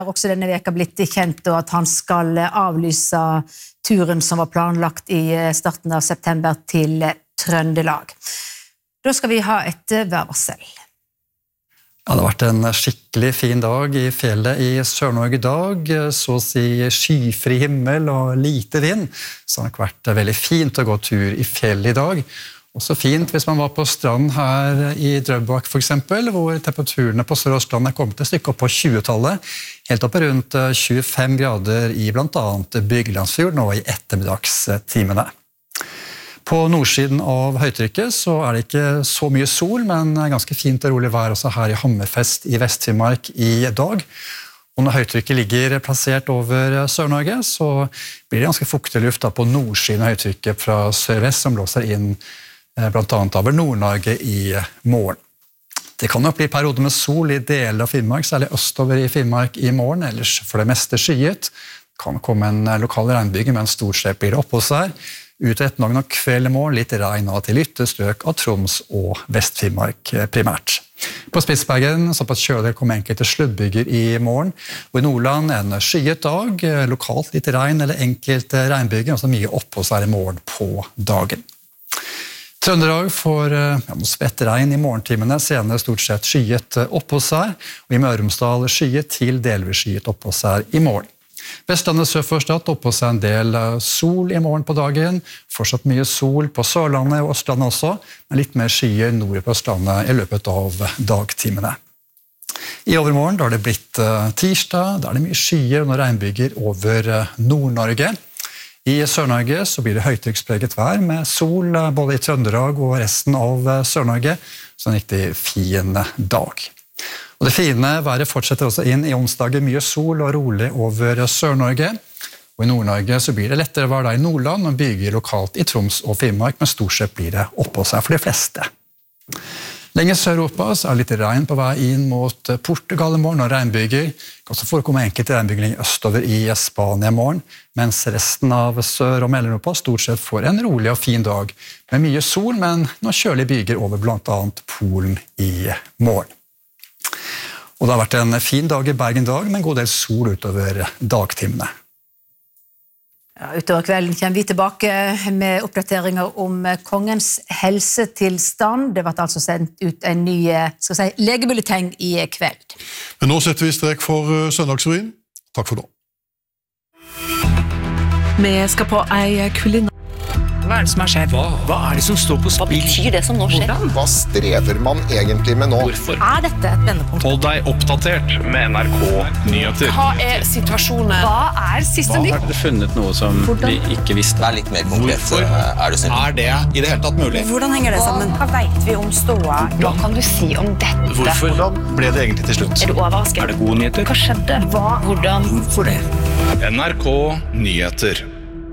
Også denne veka blitt kjent at han skal avlyse turen som var planlagt i starten av september til Trøndelag. Da skal vi ha et værvarsel. Ja, det har vært en skikkelig fin dag i fjellet i Sør-Norge i dag, så å si skyfri himmel og lite vind, så har det vært veldig fint å gå tur i fjellet i dag. Også fint hvis man var på stranden her i Drøbak for eksempel, hvor temperaturene på Sør-Østlandet kom til stykke opp på 20-tallet, helt opp rundt 25 grader i blant annet Byglandsfjord nå i ettermiddagstimene. På nordsiden av høytrykket så er det ikke så mye sol, men ganske fint og rolig vær også her i Hammerfest i Vest-Finnmark i dag. Og når høytrykket ligger plassert over Sør-Norge, så blir det ganske fuktig luft på nordsiden av høytrykket fra sør-vest som blåser inn blant annet over Nord-Norge i morgen. Det kan nok bli perioder med sol i deler av Finnmark, særlig østover i Finnmark i morgen, ellers for det meste skyet. Det kan komme en lokal regnbyge, men stort sett blir det oppå seg. Ut ettermiddagen og kveld i morgen litt regn av til ytterstrøk av Troms og Vest-Finnmark primært. På Spitsbergen såpass kjølig kommer enkelte sluddbyger i morgen, og i Nordland en skyet dag, lokalt litt regn eller enkelte regnbyger, og så mye oppå seg i morgen på dagen. Trøndelag får spredt regn i morgentimene, senere stort sett skyet oppå seg, og i Møre og Romsdal skyet til delvis skyet oppå seg i morgen. Vestlandet sør for Stad oppå seg en del sol i morgen på dagen, fortsatt mye sol på Sørlandet og Østlandet også, men litt mer skyer nord på Østlandet i løpet av dagtimene. I overmorgen da har det blitt tirsdag, da er det mye skyer og noen regnbyger over Nord-Norge. I Sør-Norge så blir det høytrykkspreget vær med sol både i Trøndelag og resten av Sør-Norge, så en riktig fin dag. Og det fine været fortsetter også inn i onsdagen, mye sol og rolig over Sør-Norge. Og i Nord-Norge så blir det lettere vær da i Nordland og byger lokalt i Troms og Finnmark, men stort sett blir det oppå seg for de fleste. Lenger sør-Europa så er det litt regn på vei inn mot Portugal i morgen og regnbyger. Det kan også forekomme enkelte regnbyger østover i Spania i morgen, mens resten av Sør- og Mellom-Europa stort sett får en rolig og fin dag med mye sol, men noen kjølige byger over blant annet Polen i morgen. Og det har vært en fin dag i Bergen i dag, med en god del sol utover dagtimene. Ja, utover kvelden kommer vi tilbake med oppdateringer om kongens helsetilstand. Det ble altså sendt ut en ny legebulleteng i kveld. Men nå setter vi strek for Søndagsrevyen. Takk for nå. Vi skal på ei kulinar. Hva er det som har skjedd? Hva er det som står på spill? Hva betyr det som nå skjer? Hva strever man egentlig med nå? Hvorfor er dette et vendepunkt? Hold deg oppdatert med NRK Nyheter. Hva er situasjonen? Hva er siste nytt? Har dere funnet noe som vi ikke visste? Vær litt mer konkret. Hvorfor er du snill? er det i det hele tatt mulig? Hvordan henger det sammen? Hva vet vi om ståa? Hva kan du si om dette? Hvorfor? Hvordan ble det egentlig til slutt? Er du overrasket? Er det gode nyheter? Hva skjedde? Hva? Hvordan? Hvorfor det? NRK Nyheter.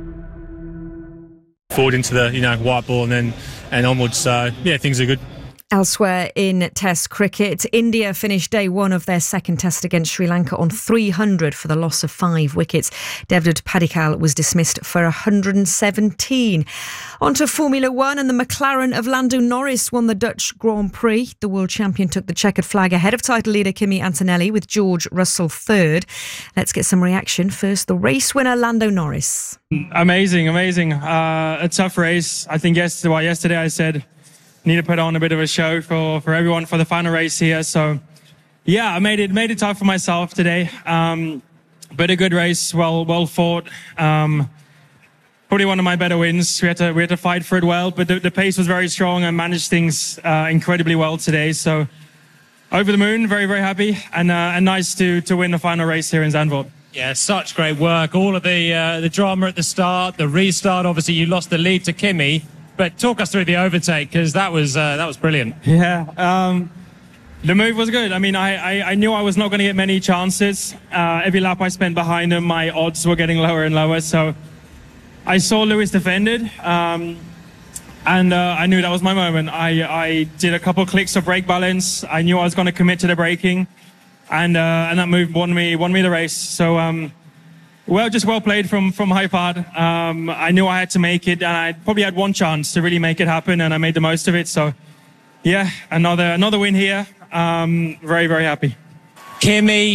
Forward into the white ball and onwards. Things are good. Elsewhere in Test cricket, India finished day one of their second test against Sri Lanka on 300 for the loss of 5 wickets. Devdutt Padikkal was dismissed for 117. On to Formula One, and the McLaren of Lando Norris won the Dutch Grand Prix. The world champion took the checkered flag ahead of title leader Kimi Antonelli with George Russell third. Let's get some reaction. First, the race winner Lando Norris. Amazing. A tough race. I think yesterday I said need to put on a bit of a show for everyone for the final race here. So yeah, I made it tough for myself today. But a good race, well fought. Probably one of my better wins. We had to fight for it well, but the pace was very strong. I managed things incredibly well today. So over the moon, very, very happy, and nice to win the final race here in Zandvoort. Yeah, such great work. All of the drama at the start, the restart. Obviously, you lost the lead to Kimi, but talk us through the overtake, because that was brilliant. Yeah, the move was good. I mean, I knew I was not going to get many chances. Every lap I spent behind him, my odds were getting lower and lower. So I saw Lewis defended, and I knew that was my moment. I did a couple clicks of brake balance. I knew I was going to commit to the braking, and that move won me the race. So well played from my part. I knew I had to make it, and I probably had one chance to really make it happen, and I made the most of it. So yeah, another win here. Very, very happy. Kimi,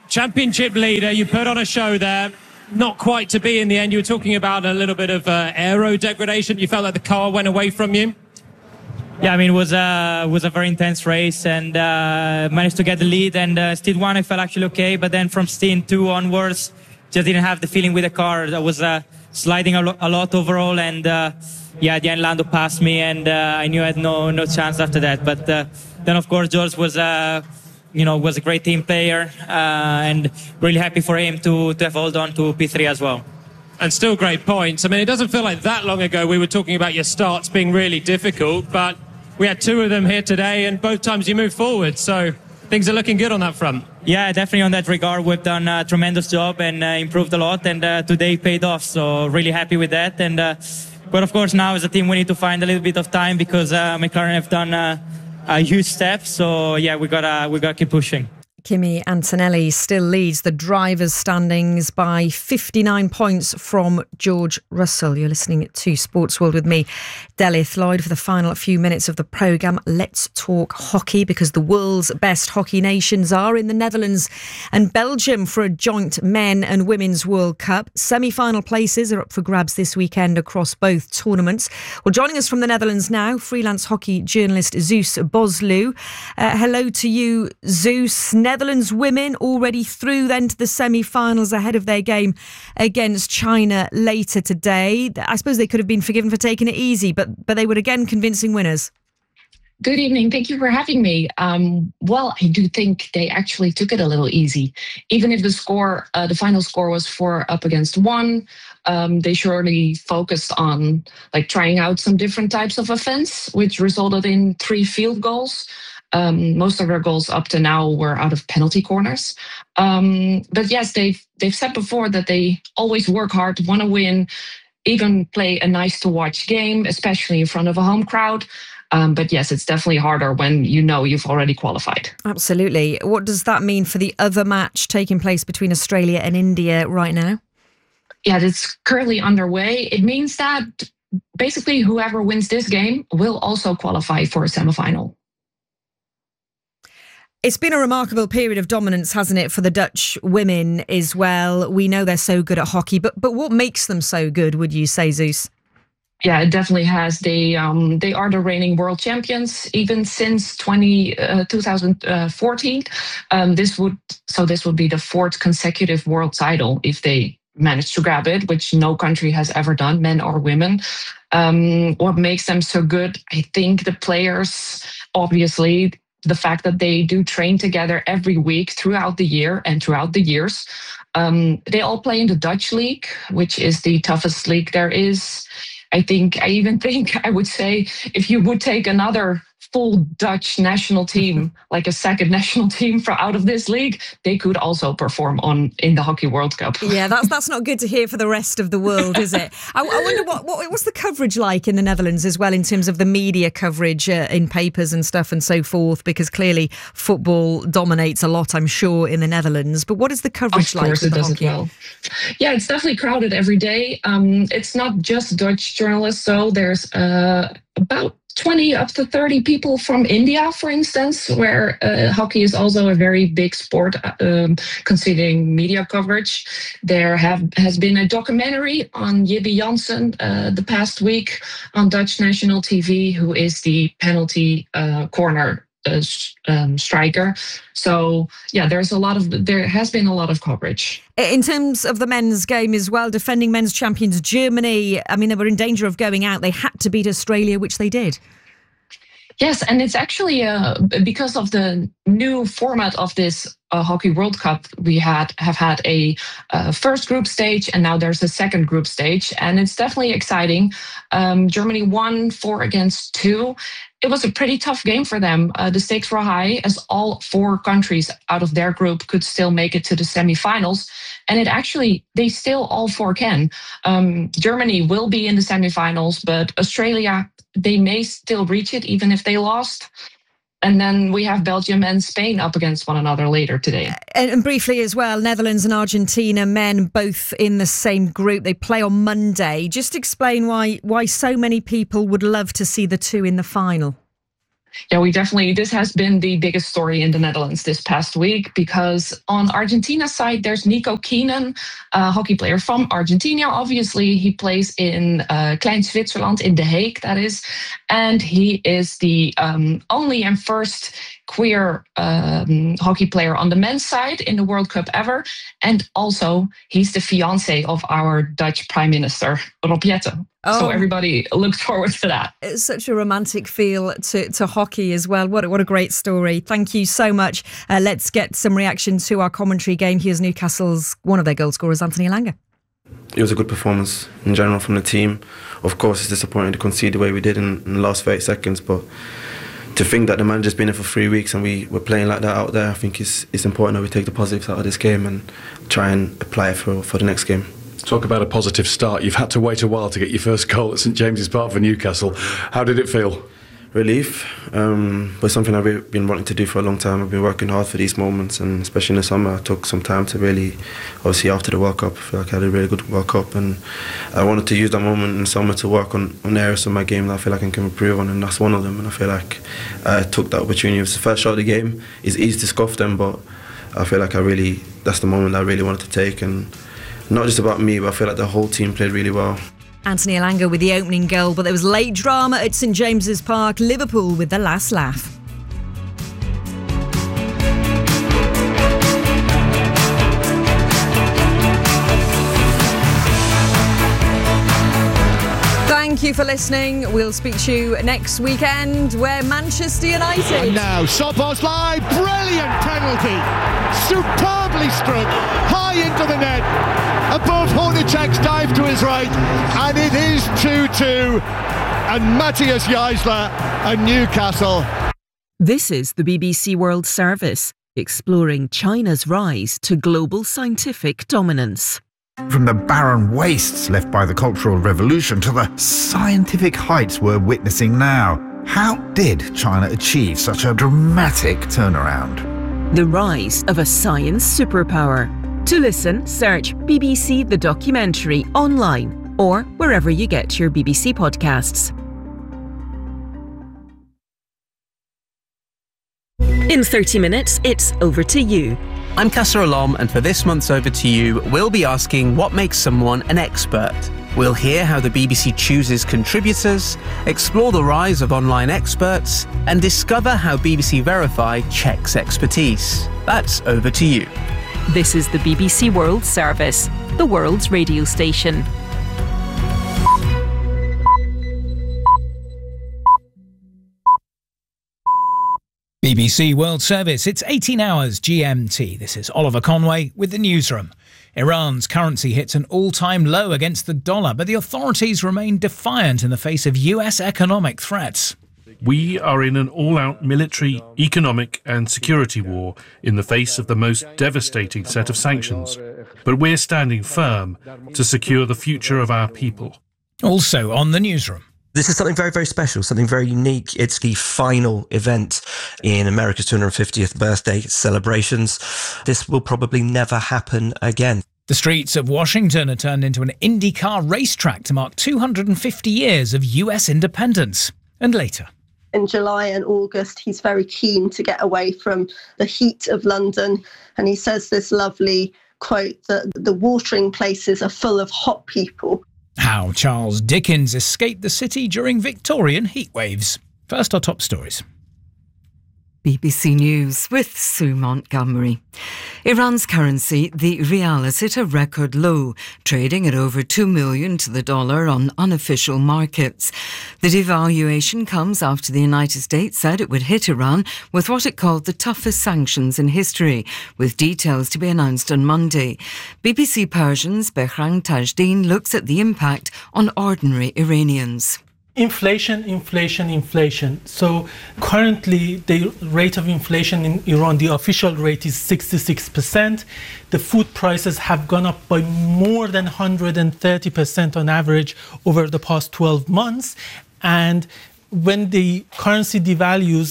championship leader. You put on a show there. Not quite to be in the end. You were talking about a little bit of aero degradation. You felt like the car went away from you. Yeah, I mean, it was a very intense race, and managed to get the lead. And stint 1, I felt actually okay, but then from stint 2 onwards, just didn't have the feeling with the car. I was sliding a lot overall, and yeah, at the end Lando passed me, and I knew I had no chance after that. But then, of course, George was a great team player, and really happy for him to have held on to P3 as well. And still great points. I mean, it doesn't feel like that long ago we were talking about your starts being really difficult, but we had 2 of them here today, and both times you moved forward, so things are looking good on that front. Yeah, definitely on that regard. We've done a tremendous job and improved a lot, and today paid off, so really happy with that. And but of course, now as a team we need to find a little bit of time, because McLaren have done a huge step, so yeah, we gotta keep pushing. Kimi Antonelli still leads the drivers' standings by 59 points from George Russell. You're listening to Sports World with me, Delith Lloyd, for the final few minutes of the programme. Let's talk hockey, because the world's best hockey nations are in the Netherlands and Belgium for a joint men and women's World Cup. Semi-final places are up for grabs this weekend across both tournaments. Well, joining us from the Netherlands now, freelance hockey journalist Zeus Boslu. Hello to you, Zeus. Netherlands women already through then to the semi-finals ahead of their game against China later today. I suppose they could have been forgiven for taking it easy, but they were again convincing winners. Good evening. Thank you for having me. Well, I do think they actually took it a little easy. Even if the final score was 4-1, they surely focused on trying out some different types of offense, which resulted in 3 field goals. Most of their goals up to now were out of penalty corners. But yes, they've said before that they always work hard, want to win, even play a nice to watch game, especially in front of a home crowd. But yes, it's definitely harder when you know you've already qualified. Absolutely. What does that mean for the other match taking place between Australia and India right now? Yeah, it's currently underway. It means that basically whoever wins this game will also qualify for a semi-final. It's been a remarkable period of dominance, hasn't it, for the Dutch women as well? We know they're so good at hockey, but what makes them so good, would you say, Zeus? Yeah, it definitely has. They are the reigning world champions, even since 2014. This would be the 4th consecutive world title if they manage to grab it, which no country has ever done, men or women. What makes them so good? I think the players, obviously, the fact that they do train together every week throughout the year and throughout the years. They all play in the Dutch league, which is the toughest league there is. I would say if you would take another full Dutch national team, like a second national team out of this league, they could also perform in the Hockey World Cup. Yeah, that's not good to hear for the rest of the world, is it? I wonder what's the coverage like in the Netherlands as well, in terms of the media coverage in papers and stuff and so forth, because clearly football dominates a lot, I'm sure, in the Netherlands. But what is the coverage like? Of course, it does as well. Yeah, it's definitely crowded every day. It's not just Dutch journalists, so there's about 20 up to 30 people from India, for instance, where hockey is also a very big sport, considering media coverage. There has been a documentary on Jibbe Jansen the past week on Dutch national TV, who is the penalty corner striker. So yeah, there has been a lot of coverage. In terms of the men's game as well, defending men's champions Germany, I mean, they were in danger of going out. They had to beat Australia, which they did. Yes, and it's actually because of the new format of this Hockey World Cup. We have had a first group stage, and now there's a second group stage, and it's definitely exciting. Germany won 4-2. It was a pretty tough game for them. The stakes were high, as all 4 countries out of their group could still make it to the semifinals. And they still all 4 can. Germany will be in the semifinals, but Australia, they may still reach it even if they lost. And then we have Belgium and Spain up against one another later today. And briefly as well, Netherlands and Argentina, men both in the same group. They play on Monday. Just explain why so many people would love to see the 2 in the final. Yeah, this has been the biggest story in the Netherlands this past week, because on Argentina's side, there's Nico Keenan, a hockey player from Argentina. Obviously, he plays in Klein Zwitserland, in The Hague, that is. And he is the only and first queer hockey player on the men's side in the World Cup ever. And also, he's the fiancé of our Dutch Prime Minister, Rob Jetten. So everybody looks forward to that. It's such a romantic feel to hockey as well. What a great story. Thank you so much. Let's get some reaction to our commentary game. Here's Newcastle's, one of their goal scorers, Anthony Elanga. It was a good performance in general from the team. Of course, it's disappointing to concede the way we did in the last 30 seconds, but to think that the manager's been here for 3 weeks and we're playing like that out there, I think it's important that we take the positives out of this game and try and apply it for the next game. Talk about a positive start. You've had to wait a while to get your first goal at St James's Park for Newcastle. How did it feel? Relief, but something I've been wanting to do for a long time. I've been working hard for these moments, and especially in the summer, I took some time to really, obviously after the World Cup, I feel like I had a really good World Cup, and I wanted to use that moment in the summer to work on areas of my game that I feel like I can improve on, and that's one of them. And I feel like I took that opportunity. It was the first shot of the game. It's easy to scoff them, but I feel like that's the moment I really wanted to take, and not just about me, but I feel like the whole team played really well. Anthony Elanga with the opening goal, but there was late drama at St James's Park. Liverpool with the last laugh. Thank you for listening. We'll speak to you next weekend, where Manchester United... And now, Szoboszlai, brilliant penalty. Superbly struck, high into the net, above Hornacek's dive to his right, and it is 2-2. And Matthias Jaisler and Newcastle. This is the BBC World Service, exploring China's rise to global scientific dominance. From the barren wastes left by the Cultural Revolution to the scientific heights we're witnessing now, how did China achieve such a dramatic turnaround? The rise of a science superpower. To listen, search BBC The Documentary online or wherever you get your BBC podcasts. In 30 minutes, it's Over to You. I'm Kasser Alam, and for this month's Over to You, we'll be asking what makes someone an expert. We'll hear how the BBC chooses contributors, explore the rise of online experts, and discover how BBC Verify checks expertise. That's Over to You. This is the BBC World Service, the world's radio station. BBC World Service, it's 18 hours GMT. This is Oliver Conway with the newsroom. Iran's currency hits an all-time low against the dollar, but the authorities remain defiant in the face of US economic threats. We are in an all-out military, economic and security war in the face of the most devastating set of sanctions. But we're standing firm to secure the future of our people. Also on the newsroom. This is something very, very special, something very unique. It's the final event in America's 250th birthday celebrations. This will probably never happen again. The streets of Washington are turned into an IndyCar racetrack to mark 250 years of US independence. And later. In July and August, he's very keen to get away from the heat of London. And he says this lovely quote that the watering places are full of hot people. How Charles Dickens escaped the city during Victorian heatwaves. First, our top stories. BBC News with Sue Montgomery. Iran's currency, the rial, has hit a record low, trading at over 2 million to the dollar on unofficial markets. The devaluation comes after the United States said it would hit Iran with what it called the toughest sanctions in history, with details to be announced on Monday. BBC Persian's Behrang Tajdin looks at the impact on ordinary Iranians. Inflation. So currently the rate of inflation in Iran, the official rate is 66%. The food prices have gone up by more than 130% on average over the past 12 months. And when the currency devalues,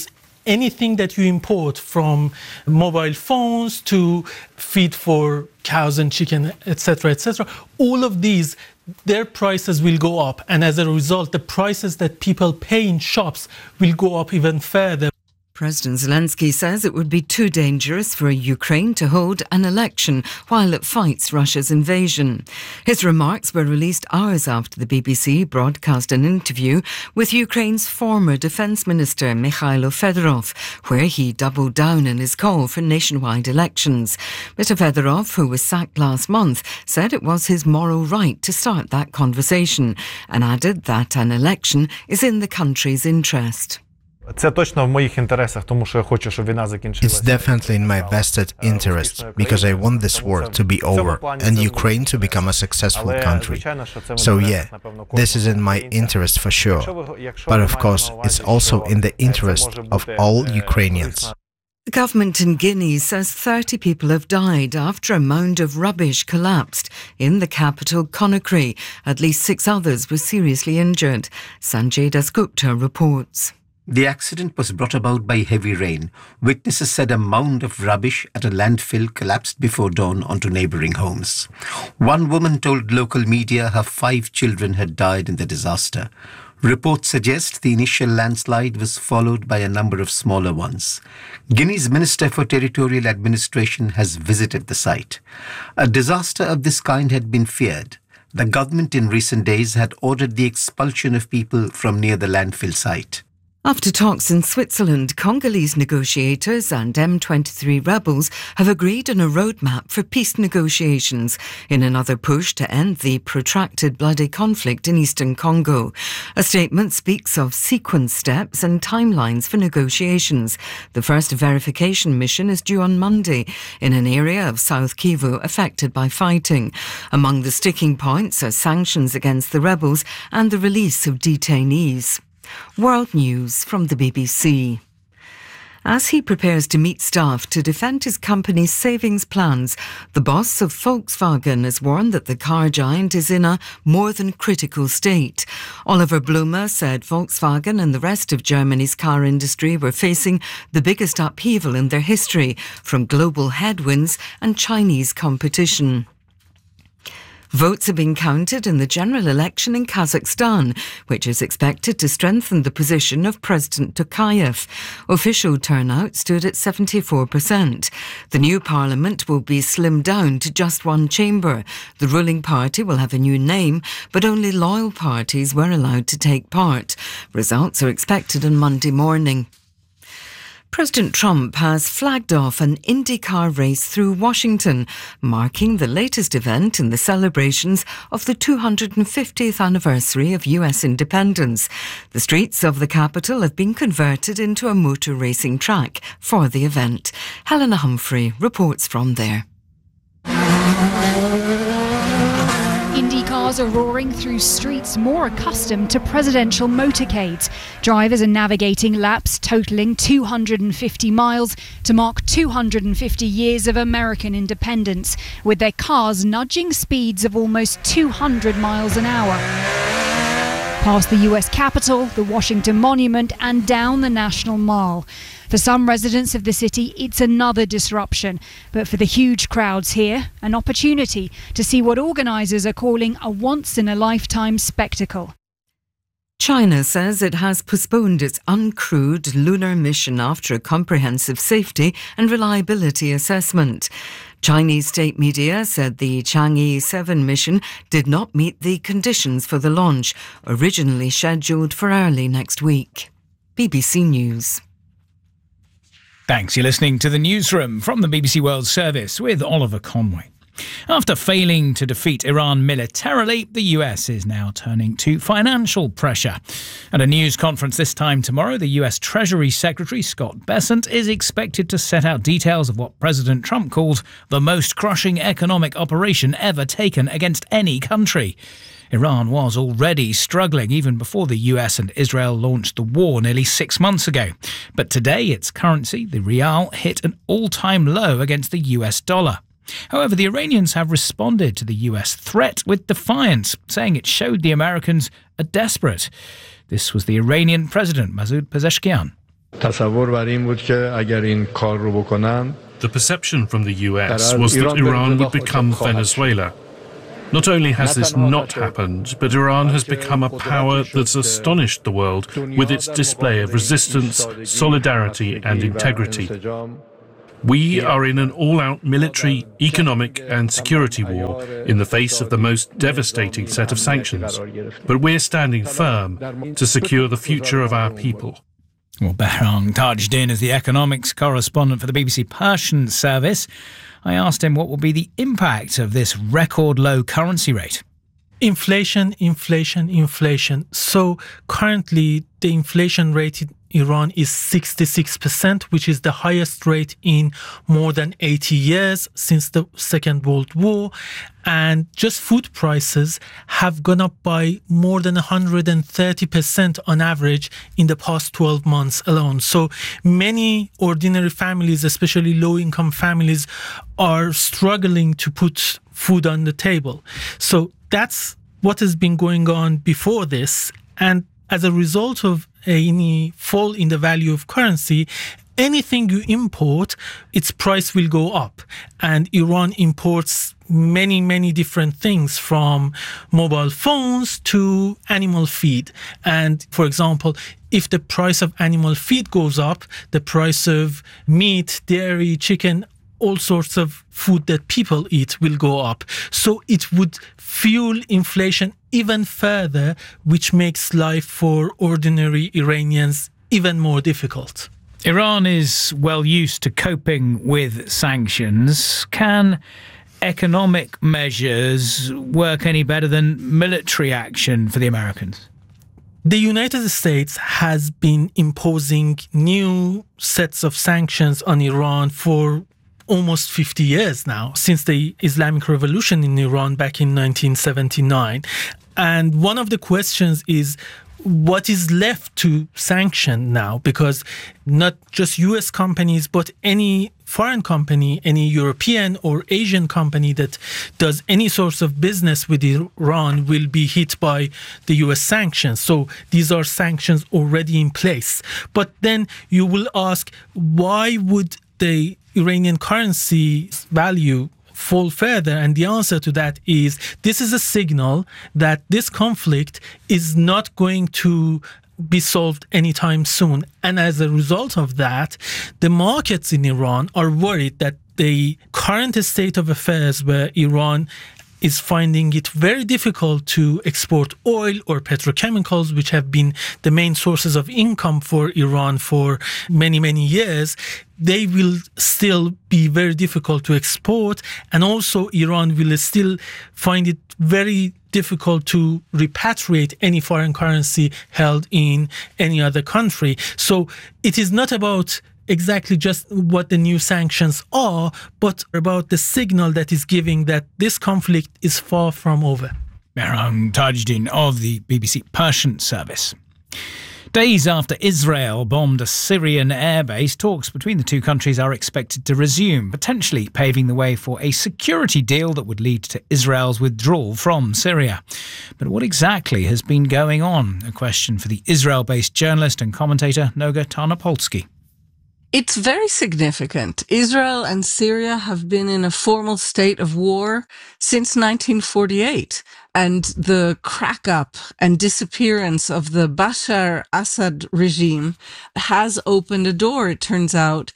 anything that you import, from mobile phones to feed for cows and chicken, etc., all of these, their prices will go up. And as a result, the prices that people pay in shops will go up even further. President Zelensky says it would be too dangerous for Ukraine to hold an election while it fights Russia's invasion. His remarks were released hours after the BBC broadcast an interview with Ukraine's former Defence Minister Mikhailo Fedorov, where he doubled down on his call for nationwide elections. Mr. Fedorov, who was sacked last month, said it was his moral right to start that conversation and added that an election is in the country's interest. Це точно в моїх інтересах, тому що я хочу, щоб війна закінчилася. It's definitely in my vested interest, because I want this war to be over and Ukraine to become a successful country. So yeah, this is in my interest for sure. But of course, it's also in the interest of all Ukrainians. The government in Guinea says 30 people have died after a mound of rubbish collapsed in the capital, Conakry. At least 6 others were seriously injured. Sanjay Dasgupta reports. The accident was brought about by heavy rain. Witnesses said a mound of rubbish at a landfill collapsed before dawn onto neighbouring homes. One woman told local media her 5 children had died in the disaster. Reports suggest the initial landslide was followed by a number of smaller ones. Guinea's Minister for Territorial Administration has visited the site. A disaster of this kind had been feared. The government in recent days had ordered the expulsion of people from near the landfill site. After talks in Switzerland, Congolese negotiators and M23 rebels have agreed on a roadmap for peace negotiations in another push to end the protracted bloody conflict in eastern Congo. A statement speaks of sequence steps and timelines for negotiations. The first verification mission is due on Monday in an area of South Kivu affected by fighting. Among the sticking points are sanctions against the rebels and the release of detainees. World News from the BBC. As he prepares to meet staff to defend his company's savings plans, the boss of Volkswagen has warned that the car giant is in a more than critical state. Oliver Blume said Volkswagen and the rest of Germany's car industry were facing the biggest upheaval in their history from global headwinds and Chinese competition. Votes are being counted in the general election in Kazakhstan, which is expected to strengthen the position of President Tokayev. Official turnout stood at 74%. The new parliament will be slimmed down to just one chamber. The ruling party will have a new name, but only loyal parties were allowed to take part. Results are expected on Monday morning. President Trump has flagged off an IndyCar race through Washington, marking the latest event in the celebrations of the 250th anniversary of US independence. The streets of the capital have been converted into a motor racing track for the event. Helena Humphrey reports from there. Indy cars are roaring through streets more accustomed to presidential motorcades. Drivers are navigating laps totaling 250 miles to mark 250 years of American independence, with their cars nudging speeds of almost 200 miles an hour. Past the US Capitol, the Washington Monument, and down the National Mall. For some residents of the city, it's another disruption. But for the huge crowds here, an opportunity to see what organisers are calling a once-in-a-lifetime spectacle. China says it has postponed its uncrewed lunar mission after a comprehensive safety and reliability assessment. Chinese state media said the Chang'e 7 mission did not meet the conditions for the launch, originally scheduled for early next week. BBC News. Thanks. You're listening to the Newsroom from the BBC World Service with Oliver Conway. After failing to defeat Iran militarily, the US is now turning to financial pressure. At a news conference this time tomorrow, the US Treasury Secretary Scott Bessent is expected to set out details of what President Trump called the most crushing economic operation ever taken against any country. Iran was already struggling even before the US and Israel launched the war nearly 6 months ago. But today, its currency, the rial, hit an all-time low against the US dollar. However, the Iranians have responded to the US threat with defiance, saying it showed the Americans are desperate. This was the Iranian President, Masoud Pezeshkian. The perception from the US was that Iran would become Venezuela. Not only has this not happened, but Iran has become a power that's astonished the world with its display of resistance, solidarity, and integrity. We are in an all-out military, economic, and security war in the face of the most devastating set of sanctions. But we're standing firm to secure the future of our people. Well, Behram Tajuddin is the economics correspondent for the BBC Persian service. I asked him what will be the impact of this record low currency rate. Inflation. So currently the inflation rate in Iran is 66%, which is the highest rate in more than 80 years since the Second World War. And just food prices have gone up by more than 130% on average in the past 12 months alone. So many ordinary families, especially low-income families, are struggling to put food on the table. So that's what has been going on before this. And as a result of any fall in the value of currency, anything you import, its price will go up. And Iran imports many different things, from mobile phones to animal feed. And for example, if the price of animal feed goes up, the price of meat, dairy, chicken, all sorts of food that people eat will go up. So it would fuel inflation even further, which makes life for ordinary Iranians even more difficult. Iran is well used to coping with sanctions. Can economic measures work any better than military action for the Americans? The United States has been imposing new sets of sanctions on Iran for almost 50 years now, since the Islamic Revolution in Iran back in 1979. And one of the questions is, what is left to sanction now? Because not just US companies, but any foreign company, any European or Asian company that does any sorts of business with Iran will be hit by the US sanctions. So these are sanctions already in place. But then you will ask, why would the Iranian currency value fall further? And the answer to that is, this is a signal that this conflict is not going to be solved anytime soon. And as a result of that, the markets in Iran are worried that the current state of affairs, where Iran is finding it very difficult to export oil or petrochemicals, which have been the main sources of income for Iran for many years, they will still be very difficult to export. And also Iran will still find it very difficult to repatriate any foreign currency held in any other country. So it is not about exactly just what the new sanctions are, but about the signal that is giving that this conflict is far from over. Behram Tajuddin of the BBC Persian service. Days after Israel bombed a Syrian airbase, talks between the two countries are expected to resume, potentially paving the way for a security deal that would lead to Israel's withdrawal from Syria. But what exactly has been going on? A question for the Israel-based journalist and commentator Noga Tarnopolsky. It's very significant. Israel and Syria have been in a formal state of war since 1948. And the crack-up and disappearance of the Bashar Assad regime has opened a door, it turns out,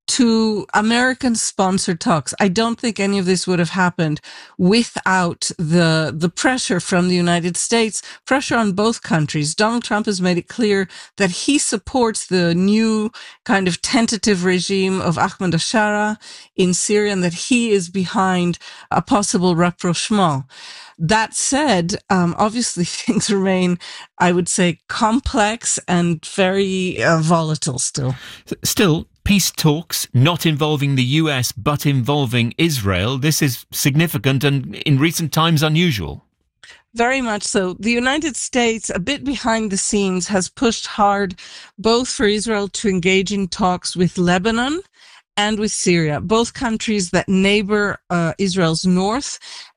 to American-sponsored talks. I don't think any of this would have happened without the pressure from the United States, pressure on both countries. Donald Trump has made it clear that he supports the new kind of tentative regime of Ahmed al-Shara in Syria, and that he is behind a possible rapprochement. That said, obviously things remain, I would say, complex and very volatile still. Still, peace talks not involving the US but involving Israel. This is significant and in recent times unusual. Very much so. The United States, a bit behind the scenes, has pushed hard both for Israel to engage in talks with Lebanon and with Syria, both countries that neighbor Israel's north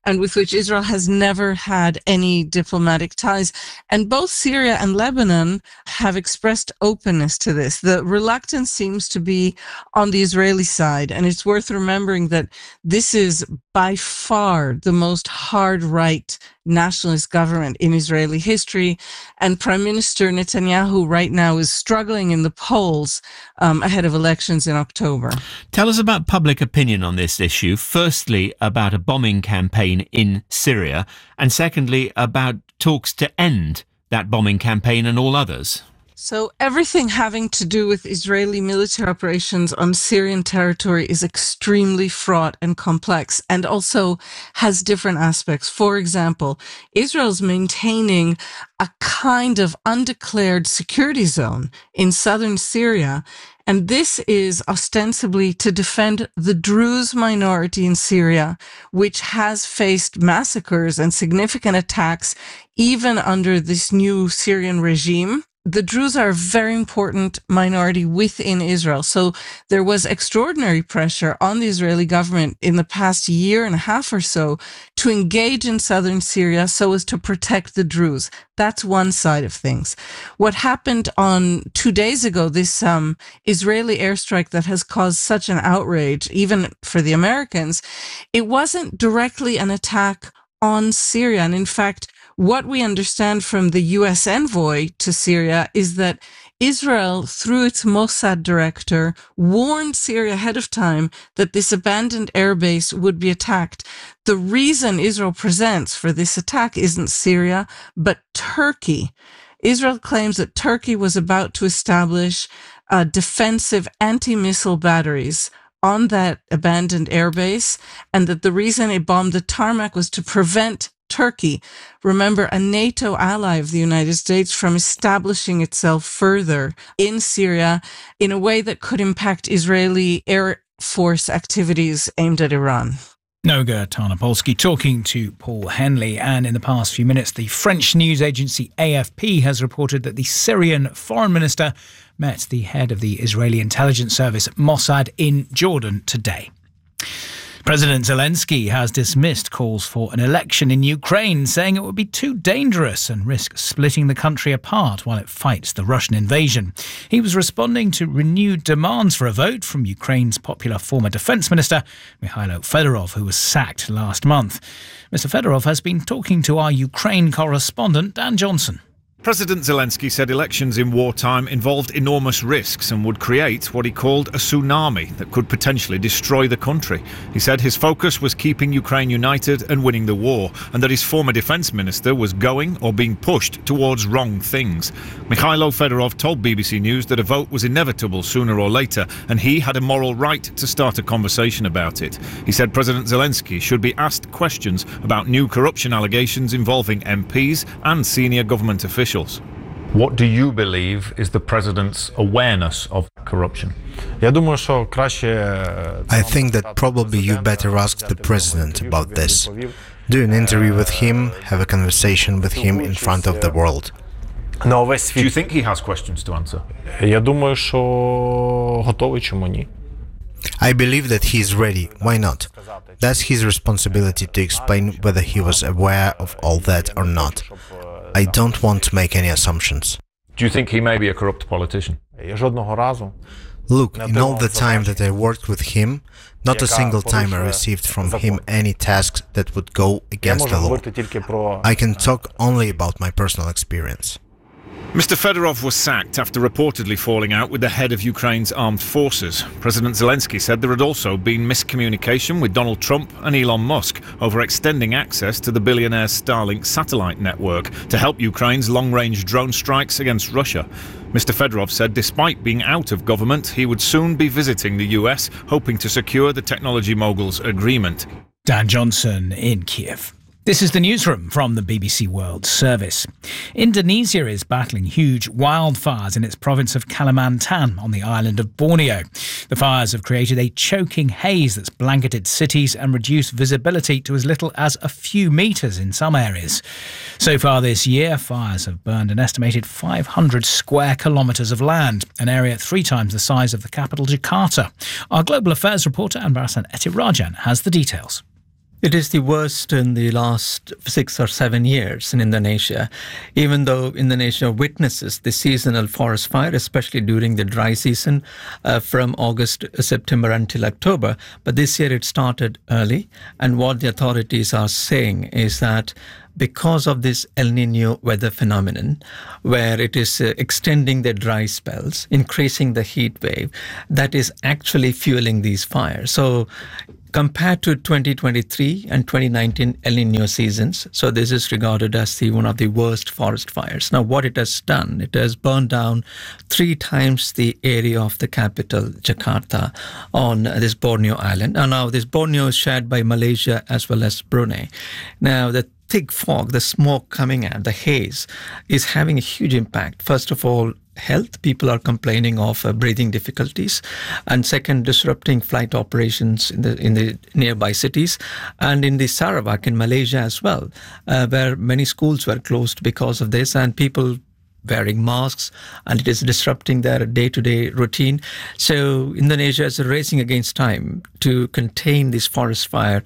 and with which Israel has never had any diplomatic ties. And both Syria and Lebanon have expressed openness to this. The reluctance seems to be on the Israeli side, and it's worth remembering that this is by far the most hard-right nationalist government in Israeli history, and Prime Minister Netanyahu right now is struggling in the polls ahead of elections in October. Tell us about public opinion on this issue. Firstly, about a bombing campaign in Syria, and secondly, about talks to end that bombing campaign and all others. So everything having to do with Israeli military operations on Syrian territory is extremely fraught and complex, and also has different aspects. For example, Israel's maintaining a kind of undeclared security zone in southern Syria, and this is ostensibly to defend the Druze minority in Syria, which has faced massacres and significant attacks even under this new Syrian regime. The Druze are a very important minority within Israel. So there was extraordinary pressure on the Israeli government in the past year and a half or so to engage in southern Syria so as to protect the Druze. That's one side of things. What happened on 2 days ago, this Israeli airstrike that has caused such an outrage, even for the Americans, it wasn't directly an attack on Syria. And in fact, what we understand from the U.S. envoy to Syria is that Israel, through its Mossad director, warned Syria ahead of time that this abandoned airbase would be attacked. The reason Israel presents for this attack isn't Syria, but Turkey. Israel claims that Turkey was about to establish defensive anti-missile batteries on that abandoned airbase, and that the reason it bombed the tarmac was to prevent Turkey, remember, a NATO ally of the United States, from establishing itself further in Syria in a way that could impact Israeli Air Force activities aimed at Iran. Noga Tarnopolsky talking to Paul Henley. And in the past few minutes, the French news agency AFP has reported that the Syrian foreign minister met the head of the Israeli intelligence service Mossad in Jordan today. President Zelensky has dismissed calls for an election in Ukraine, saying it would be too dangerous and risk splitting the country apart while it fights the Russian invasion. He was responding to renewed demands for a vote from Ukraine's popular former defence minister, Mikhailo Fedorov, who was sacked last month. Mr. Fedorov has been talking to our Ukraine correspondent, Dan Johnson. President Zelensky said elections in wartime involved enormous risks and would create what he called a tsunami that could potentially destroy the country. He said his focus was keeping Ukraine united and winning the war, and that his former defence minister was going or being pushed towards wrong things. Mikhailo Fedorov told BBC News that a vote was inevitable sooner or later, and he had a moral right to start a conversation about it. He said President Zelensky should be asked questions about new corruption allegations involving MPs and senior government officials. What do you believe is the president's awareness of corruption? I think that probably you better ask the president about this. Do an interview with him, have a conversation with him in front of the world. Do you think he has questions to answer? I believe that he is ready. Why not? That's his responsibility to explain whether he was aware of all that or not. I don't want to make any assumptions. Do you think he may be a corrupt politician? Look, in all the time that I worked with him, not a single time I received from him any tasks that would go against the law. I can talk only about my personal experience. Mr. Fedorov was sacked after reportedly falling out with the head of Ukraine's armed forces. President Zelensky said there had also been miscommunication with Donald Trump and Elon Musk over extending access to the billionaire's Starlink satellite network to help Ukraine's long-range drone strikes against Russia. Mr. Fedorov said despite being out of government, he would soon be visiting the US, hoping to secure the technology mogul's agreement. Dan Johnson in Kiev. This is the newsroom from the BBC World Service. Indonesia is battling huge wildfires in its province of Kalimantan on the island of Borneo. The fires have created a choking haze that's blanketed cities and reduced visibility to as little as a few metres in some areas. So far this year, fires have burned an estimated 500 square kilometres of land, an area 3 times the size of the capital, Jakarta. Our global affairs reporter, Anbarasan Etirajan, has the details. It is the worst in the last 6 or 7 years in Indonesia, even though Indonesia witnesses the seasonal forest fire, especially during the dry season from August, September until October. But this year it started early. And what the authorities are saying is that because of this El Nino weather phenomenon, where it is extending the dry spells, increasing the heat wave, that is actually fueling these fires. So compared to 2023 and 2019 El Nino seasons, so this is regarded as one of the worst forest fires. Now, what it has done, it has burned down 3 times the area of the capital, Jakarta, on this Borneo island. And now this Borneo is shared by Malaysia as well as Brunei. Now, the thick fog, the smoke coming out, the haze, is having a huge impact. First of all, health. People are complaining of breathing difficulties, and second, disrupting flight operations in the nearby cities, and in the Sarawak in Malaysia as well, where many schools were closed because of this, and people wearing masks, and it is disrupting their day-to-day routine. So Indonesia is racing against time to contain this forest fire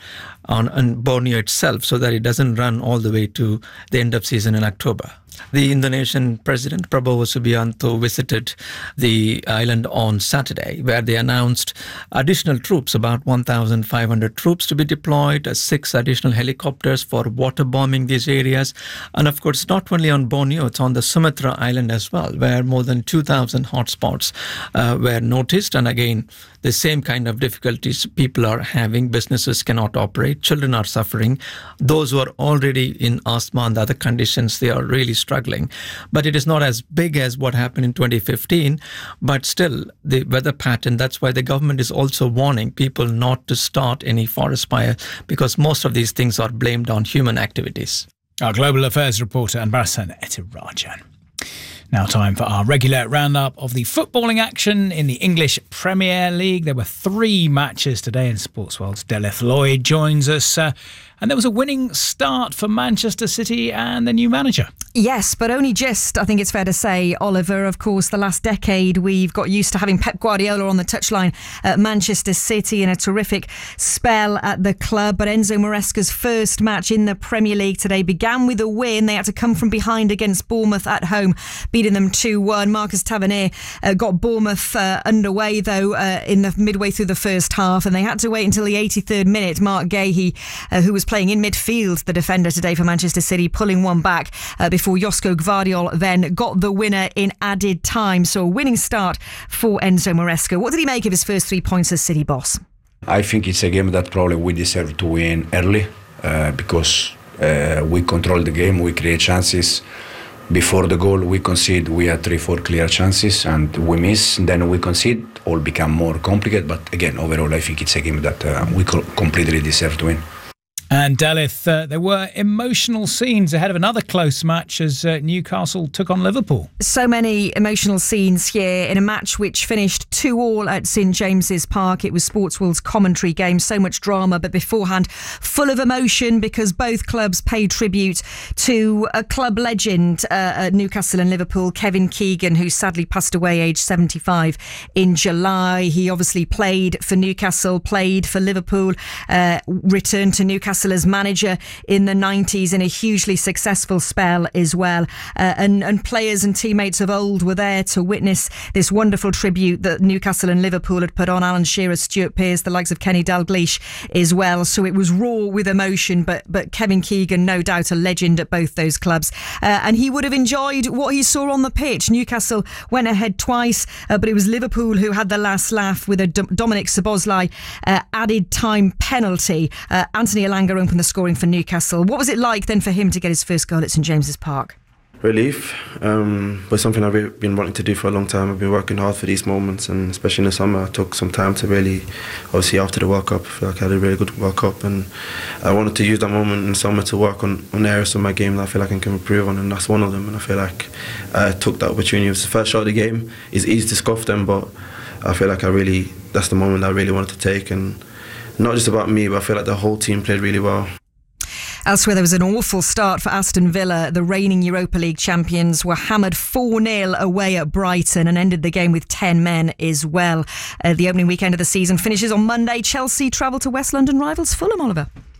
on Borneo itself so that it doesn't run all the way to the end of season in October. The Indonesian President Prabowo Subianto visited the island on Saturday, where they announced additional troops, about 1,500 troops to be deployed, 6 additional helicopters for water bombing these areas. And of course, not only on Borneo, it's on the Sumatra island as well, where more than 2,000 hotspots were noticed. And again, the same kind of difficulties people are having. Businesses cannot operate. Children are suffering. Those who are already in asthma and other conditions, they are really struggling. But it is not as big as what happened in 2015, but still the weather pattern, that's why the government is also warning people not to start any forest fire, because most of these things are blamed on human activities. Our global affairs reporter Anbarasan Etirajan. Now time for our regular roundup of the footballing action in the English Premier League. There were 3 matches today in Sportsworld's Delith Lloyd joins us. And there was a winning start for Manchester City and the new manager. Yes, but only just, I think it's fair to say, Oliver. Of course, the last decade we've got used to having Pep Guardiola on the touchline at Manchester City in a terrific spell at the club. But Enzo Maresca's first match in the Premier League today began with a win. They had to come from behind against Bournemouth at home, beating them 2-1. Marcus Tavernier got Bournemouth underway, though, in the midway through the first half, and they had to wait until the 83rd minute. Mark Gahey, who was playing in midfield, the defender today for Manchester City, pulling one back before Josko Gvardiol then got the winner in added time. So a winning start for Enzo Maresca. What did he make of his first 3 points as City boss? I think it's a game that probably we deserve to win early because we control the game, we create chances. Before the goal we concede, we had 3-4 clear chances and we miss, then we concede, all become more complicated. But again, overall I think it's a game that we completely deserve to win. And Delith, there were emotional scenes ahead of another close match as Newcastle took on Liverpool. So many emotional scenes here in a match which finished 2-2 at St James's Park. It was Sportsworld's commentary game, so much drama, but beforehand full of emotion because both clubs paid tribute to a club legend at Newcastle and Liverpool, Kevin Keegan, who sadly passed away aged 75 in July. He obviously played for Newcastle, played for Liverpool, returned to Newcastle as manager in the 90s in a hugely successful spell as well. And players and teammates of old were there to witness this wonderful tribute that Newcastle and Liverpool had put on. Alan Shearer, Stuart Pearce, the likes of Kenny Dalglish as well. So it was raw with emotion, but Kevin Keegan, no doubt a legend at both those clubs. And he would have enjoyed what he saw on the pitch. Newcastle went ahead twice, but it was Liverpool who had the last laugh with a Dominic Szoboszlai added time penalty. Anthony Elanga opened the scoring for Newcastle. What was it like then for him to get his first goal at St James's Park? Relief, but something I've been wanting to do for a long time. I've been working hard for these moments, and especially in the summer I took some time to really, obviously after the World Cup, I feel like I had a really good World Cup, and I wanted to use that moment in the summer to work on areas of my game that I feel like I can improve on, and that's one of them. And I feel like I took that opportunity. It was the first shot of the game. It's easy to scoff them, but I feel like that's the moment I really wanted to take, and not just about me, but I feel like the whole team played really well. Elsewhere, there was an awful start for Aston Villa. The reigning Europa League champions were hammered 4-0 away at Brighton and ended the game with 10 men as well. The opening weekend of the season finishes on Monday. Chelsea travel to West London rivals Fulham, Oliver.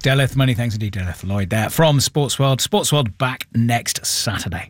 Delith, many thanks indeed, Delith Lloyd there from Sportsworld. Sportsworld back next Saturday.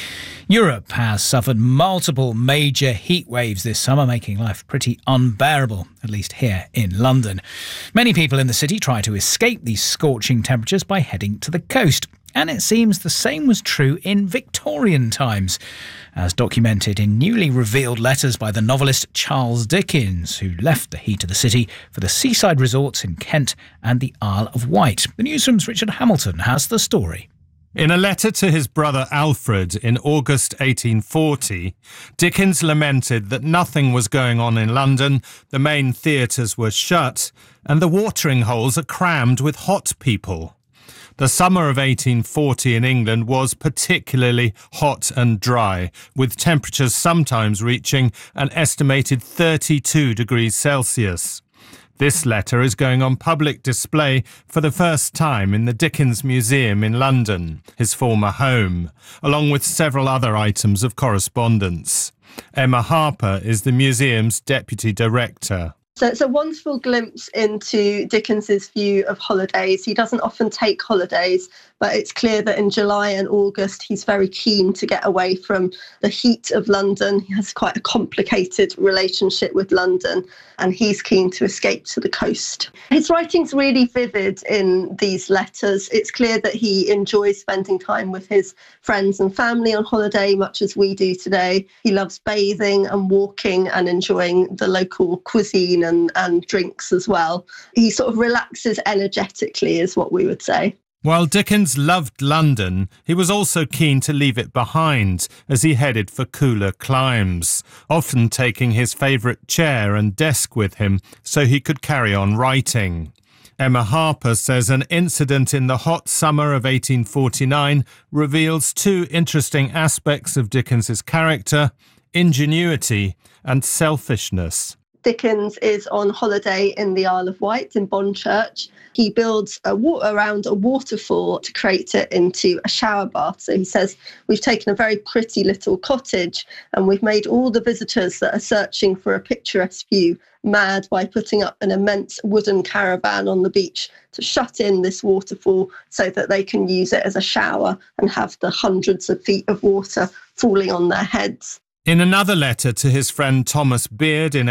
Europe has suffered multiple major heat waves this summer, making life pretty unbearable, at least here in London. Many people in the city try to escape these scorching temperatures by heading to the coast. And it seems the same was true in Victorian times, as documented in newly revealed letters by the novelist Charles Dickens, who left the heat of the city for the seaside resorts in Kent and the Isle of Wight. The Newsroom's Richard Hamilton has the story. In a letter to his brother Alfred in August 1840, Dickens lamented that nothing was going on in London, the main theatres were shut, and the watering holes are crammed with hot people. The summer of 1840 in England was particularly hot and dry, with temperatures sometimes reaching an estimated 32 degrees Celsius. This letter is going on public display for the first time in the Dickens Museum in London, his former home, along with several other items of correspondence. Emma Harper is the museum's deputy director. So it's a wonderful glimpse into Dickens's view of holidays. He doesn't often take holidays, but it's clear that in July and August he's very keen to get away from the heat of London. He has quite a complicated relationship with London, and he's keen to escape to the coast. His writing's really vivid in these letters. It's clear that he enjoys spending time with his friends and family on holiday, much as we do today. He loves bathing and walking and enjoying the local cuisine and drinks as well. He sort of relaxes energetically, is what we would say. While Dickens loved London, he was also keen to leave it behind as he headed for cooler climes, often taking his favourite chair and desk with him so he could carry on writing. Emma Harper says an incident in the hot summer of 1849 reveals two interesting aspects of Dickens's character: ingenuity and selfishness. Dickens is on holiday in the Isle of Wight in Bonchurch. He builds around a waterfall to create it into a shower bath. So he says, we've taken a very pretty little cottage and we've made all the visitors that are searching for a picturesque view mad by putting up an immense wooden caravan on the beach to shut in this waterfall so that they can use it as a shower and have the hundreds of feet of water falling on their heads. In another letter to his friend Thomas Beard in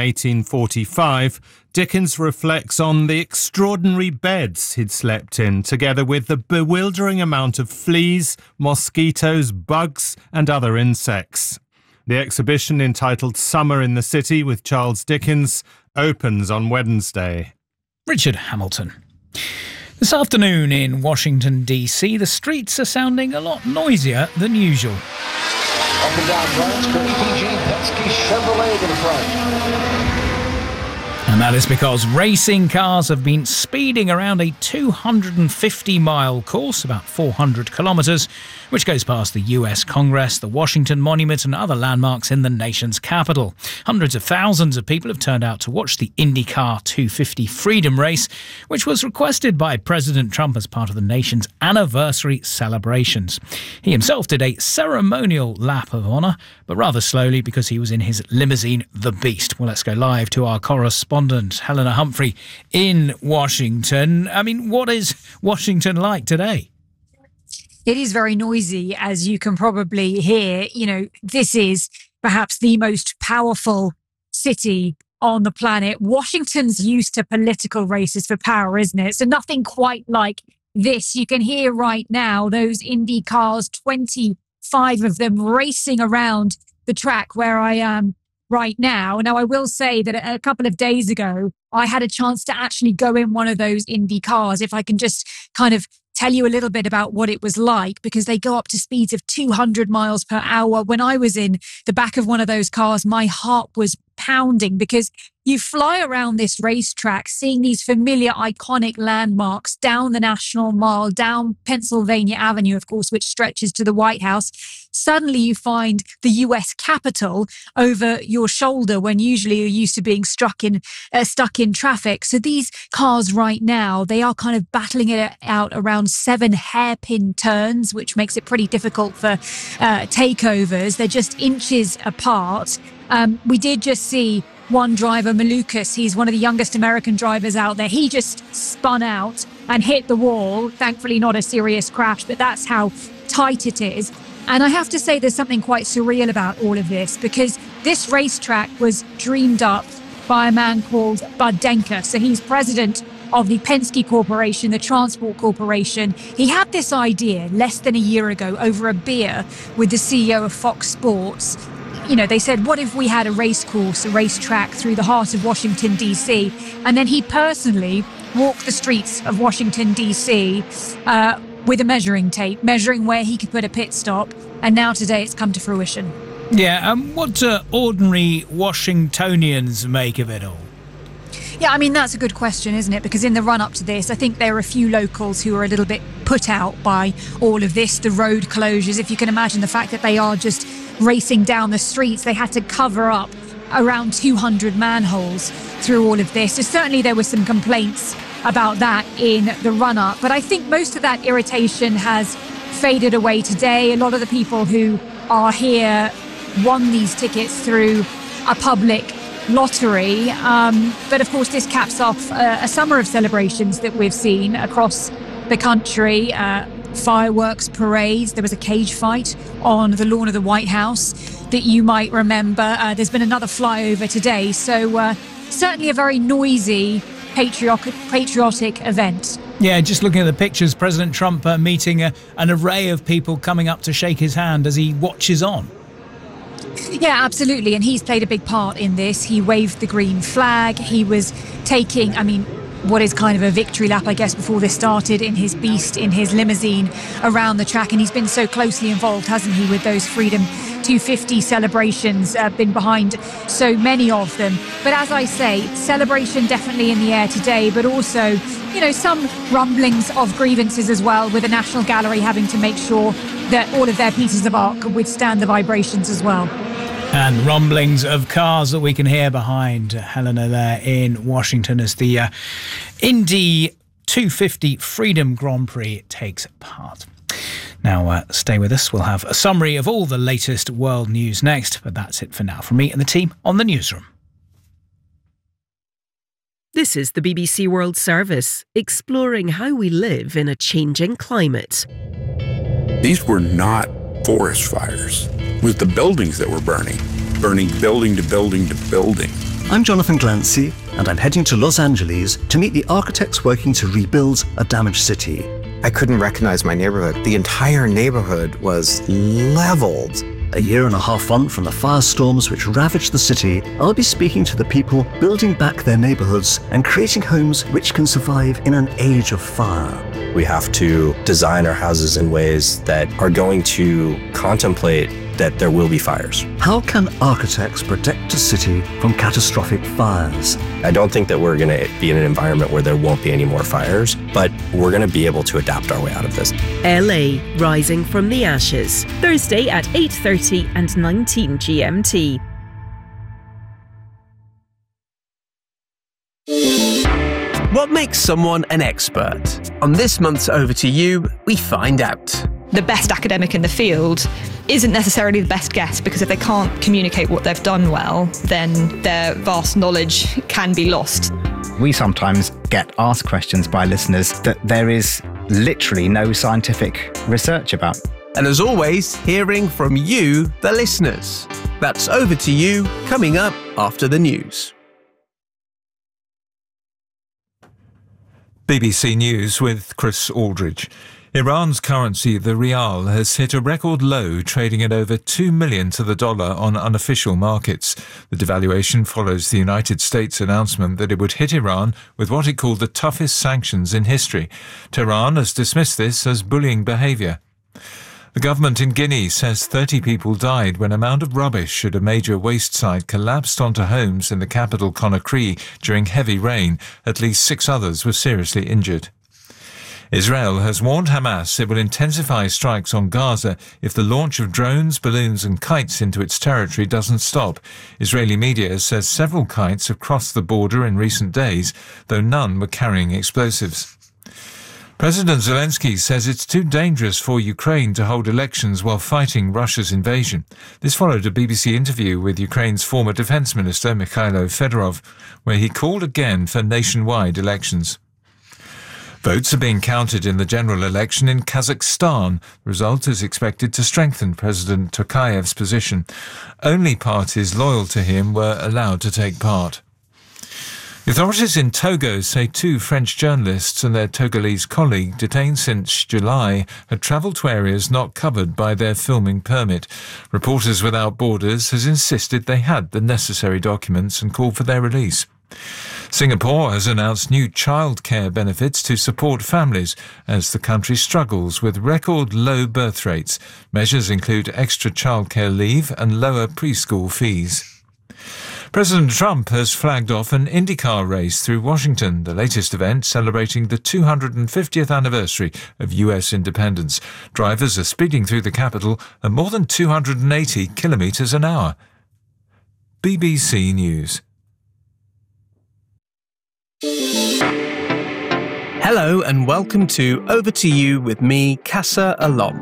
1845, Dickens reflects on the extraordinary beds he'd slept in, together with the bewildering amount of fleas, mosquitoes, bugs and other insects. The exhibition, entitled Summer in the City with Charles Dickens, opens on Wednesday. Richard Hamilton. This afternoon in Washington, D.C., the streets are sounding a lot noisier than usual. Up and down Bryant's PG Penske Chevrolet to the front. And that is because racing cars have been speeding around a 250-mile course, about 400 kilometres, which goes past the US Congress, the Washington Monument and other landmarks in the nation's capital. Hundreds of thousands of people have turned out to watch the IndyCar 250 Freedom Race, which was requested by President Trump as part of the nation's anniversary celebrations. He himself did a ceremonial lap of honour, but rather slowly because he was in his limousine, The Beast. Well, let's go live to our correspondent, Helena Humphrey, in Washington. I mean, what is Washington like today? It is very noisy, as you can probably hear. You know, this is perhaps the most powerful city on the planet. Washington's used to political races for power, isn't it? So nothing quite like this. You can hear right now those Indy cars, 25 of them racing around the track where I am right now. Now, I will say that a couple of days ago, I had a chance to actually go in one of those Indy cars. If I can just kind of tell you a little bit about what it was like, because they go up to speeds of 200 miles per hour. When I was in the back of one of those cars, my heart was pounding because you fly around this racetrack, seeing these familiar, iconic landmarks down the National Mall, down Pennsylvania Avenue, of course, which stretches to the White House. Suddenly you find the US Capitol over your shoulder when usually you're used to being stuck in traffic. So these cars right now, they are kind of battling it out around 7 hairpin turns, which makes it pretty difficult for takeovers. They're just inches apart. We did just see one driver, Malukas, he's one of the youngest American drivers out there. He just spun out and hit the wall. Thankfully, not a serious crash, but that's how tight it is. And I have to say there's something quite surreal about all of this, because this racetrack was dreamed up by a man called Bud Denker. So he's president of the Penske Corporation, the Transport Corporation. He had this idea less than a year ago over a beer with the CEO of Fox Sports. You know, they said, what if we had a racecourse, a racetrack through the heart of Washington, D.C.? And then he personally walked the streets of Washington, D.C. With a measuring tape, measuring where he could put a pit stop. And now today it's come to fruition. Yeah, what do ordinary Washingtonians make of it all? Yeah, I mean, that's a good question, isn't it? Because in the run-up to this, I think there are a few locals who are a little bit put out by all of this, the road closures. If you can imagine the fact that they are just racing down the streets, they had to cover up around 200 manholes through all of this. So certainly there were some complaints about that in the run-up. But I think most of that irritation has faded away today. A lot of the people who are here won these tickets through a public lottery. But of course, this caps off a summer of celebrations that we've seen across the country. Fireworks, parades. There was a cage fight on the lawn of the White House that you might remember. There's been another flyover today. So certainly a very noisy, patriotic event. Yeah, just looking at the pictures, President Trump meeting an array of people coming up to shake his hand as he watches on. Yeah, absolutely. And he's played a big part in this. He waved the green flag. He was taking, what is kind of a victory lap, I guess, before this started in his beast, in his limousine around the track. And he's been so closely involved, hasn't he, with those Freedom 250 celebrations, been behind so many of them. But as I say, celebration definitely in the air today, but also, some rumblings of grievances as well, with the National Gallery having to make sure that all of their pieces of art could withstand the vibrations as well. And rumblings of cars that we can hear behind Helena there in Washington as the Indy 250 Freedom Grand Prix takes part. Now, stay with us. We'll have a summary of all the latest world news next, but that's it for now from me and the team on the newsroom. This is the BBC World Service, exploring how we live in a changing climate. These were not forest fires. It was the buildings that were burning building to building to building. I'm Jonathan Glancy, and I'm heading to Los Angeles to meet the architects working to rebuild a damaged city. I couldn't recognize my neighborhood. The entire neighborhood was leveled. A year and a half on from the firestorms which ravaged the city, I'll be speaking to the people building back their neighborhoods and creating homes which can survive in an age of fire. We have to design our houses in ways that are going to contemplate that there will be fires. How can architects protect a city from catastrophic fires? I don't think that we're going to be in an environment where there won't be any more fires, but we're going to be able to adapt our way out of this. LA Rising from the Ashes, Thursday at 8:30 and 19 GMT. What makes someone an expert? On this month's Over to You, we find out. The best academic in the field isn't necessarily the best guess, because if they can't communicate what they've done well, then their vast knowledge can be lost. We sometimes get asked questions by listeners that there is literally no scientific research about. And as always, hearing from you, the listeners. That's Over to You, coming up after the news. BBC News with Chris Aldridge. Iran's currency, the rial, has hit a record low, trading at over 2 million to the dollar on unofficial markets. The devaluation follows the United States' announcement that it would hit Iran with what it called the toughest sanctions in history. Tehran has dismissed this as bullying behaviour. The government in Guinea says 30 people died when a mound of rubbish at a major waste site collapsed onto homes in the capital Conakry during heavy rain. At least 6 others were seriously injured. Israel has warned Hamas it will intensify strikes on Gaza if the launch of drones, balloons and kites into its territory doesn't stop. Israeli media says several kites have crossed the border in recent days, though none were carrying explosives. President Zelensky says it's too dangerous for Ukraine to hold elections while fighting Russia's invasion. This followed a BBC interview with Ukraine's former defence minister, Mikhailo Fedorov, where he called again for nationwide elections. Votes are being counted in the general election in Kazakhstan. The result is expected to strengthen President Tokayev's position. Only parties loyal to him were allowed to take part. The authorities in Togo say 2 French journalists and their Togolese colleague, detained since July, had travelled to areas not covered by their filming permit. Reporters Without Borders has insisted they had the necessary documents and called for their release. Singapore has announced new childcare benefits to support families as the country struggles with record low birth rates. Measures include extra childcare leave and lower preschool fees. President Trump has flagged off an IndyCar race through Washington, the latest event celebrating the 250th anniversary of U.S. independence. Drivers are speeding through the capital at more than 280 kilometres an hour. BBC News. Hello and welcome to Over to You with me, Casa Alom.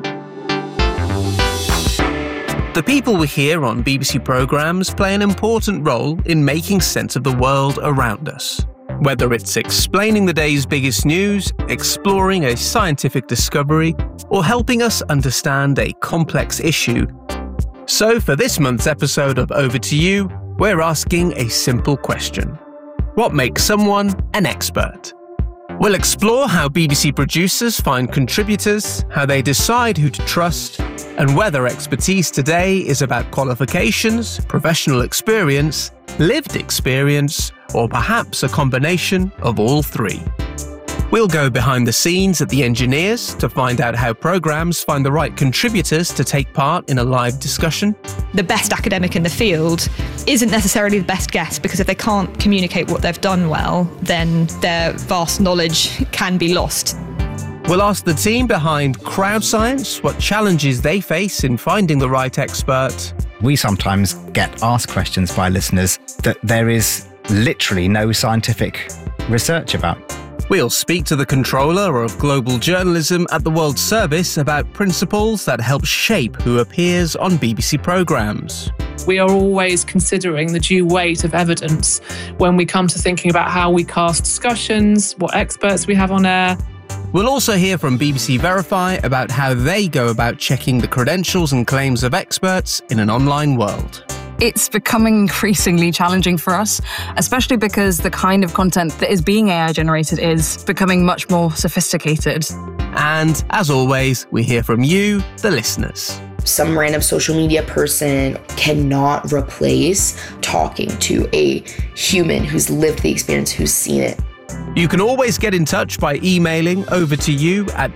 The people we hear on BBC programmes play an important role in making sense of the world around us. Whether it's explaining the day's biggest news, exploring a scientific discovery, or helping us understand a complex issue. So for this month's episode of Over to You, we're asking a simple question. What makes someone an expert? We'll explore how BBC producers find contributors, how they decide who to trust, and whether expertise today is about qualifications, professional experience, lived experience, or perhaps a combination of all three. We'll go behind the scenes at the engineers to find out how programmes find the right contributors to take part in a live discussion. The best academic in the field isn't necessarily the best guess, because if they can't communicate what they've done well, then their vast knowledge can be lost. We'll ask the team behind Crowd Science what challenges they face in finding the right expert. We sometimes get asked questions by listeners that there is literally no scientific research about. We'll speak to the controller of global journalism at the World Service about principles that help shape who appears on BBC programmes. We are always considering the due weight of evidence when we come to thinking about how we cast discussions, what experts we have on air. We'll also hear from BBC Verify about how they go about checking the credentials and claims of experts in an online world. It's becoming increasingly challenging for us, especially because the kind of content that is being AI generated is becoming much more sophisticated. And as always, we hear from you, the listeners. Some random social media person cannot replace talking to a human who's lived the experience, who's seen it. You can always get in touch by emailing over to you at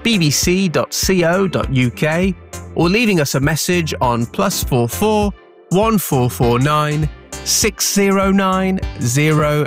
bbc.co.uk or leaving us a message on +44 1449 609 000.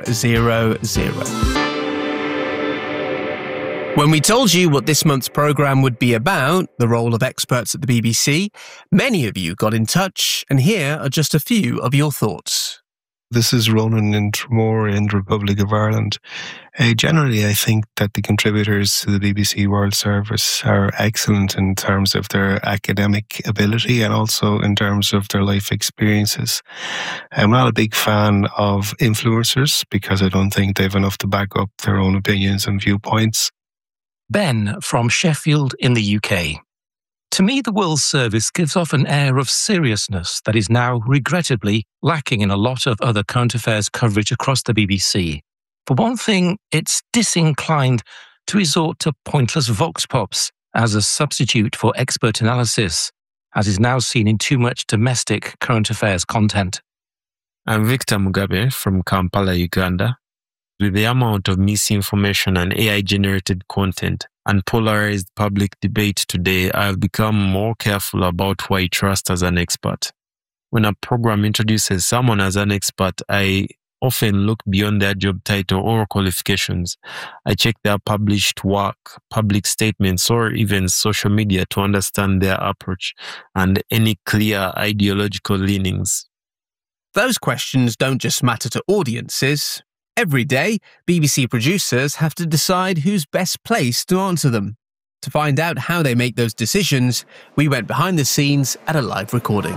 When we told you what this month's programme would be about, the role of experts at the BBC, many of you got in touch, and here are just a few of your thoughts. This is Ronan in Tramore in the Republic of Ireland. Generally, I think that the contributors to the BBC World Service are excellent in terms of their academic ability and also in terms of their life experiences. I'm not a big fan of influencers because I don't think they've enough to back up their own opinions and viewpoints. Ben from Sheffield in the UK. To me, the World Service gives off an air of seriousness that is now, regrettably, lacking in a lot of other current affairs coverage across the BBC. For one thing, it's disinclined to resort to pointless vox pops as a substitute for expert analysis, as is now seen in too much domestic current affairs content. I'm Victor Mugabe from Kampala, Uganda. With the amount of misinformation and AI-generated content and polarized public debate today, I have become more careful about who I trust as an expert. When a program introduces someone as an expert, I often look beyond their job title or qualifications. I check their published work, public statements, or even social media to understand their approach and any clear ideological leanings. Those questions don't just matter to audiences. Every day, BBC producers have to decide who's best placed to answer them. To find out how they make those decisions, we went behind the scenes at a live recording.